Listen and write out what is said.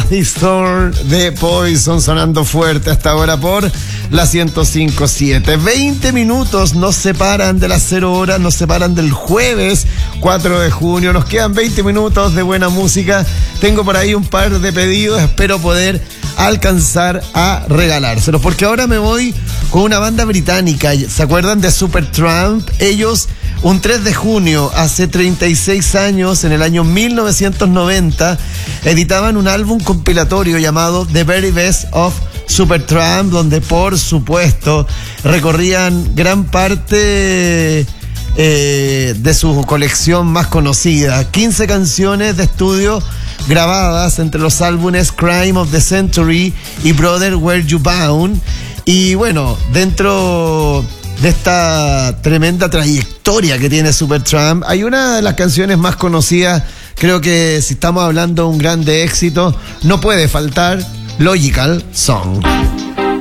This Thorn de Poison sonando fuerte hasta ahora por la 105.7. 20 minutos nos separan de las 0 horas, nos separan del jueves 4 de junio. Nos quedan 20 minutos de buena música. Tengo por ahí un par de pedidos, espero poder alcanzar a regalárselos, porque ahora me voy con una banda británica. ¿Se acuerdan de Supertramp? Ellos, un 3 de junio, hace 36 años, en el año 1990, editaban un álbum compilatorio llamado The Very Best of Supertramp, donde por supuesto recorrían gran parte de su colección más conocida. 15 canciones de estudio grabadas entre los álbumes Crime of the Century y Brother Where You Bound. Y bueno, dentro de esta tremenda trayectoria que tiene Supertramp, hay una de las canciones más conocidas. Creo que si estamos hablando de un grande éxito, no puede faltar Logical Song.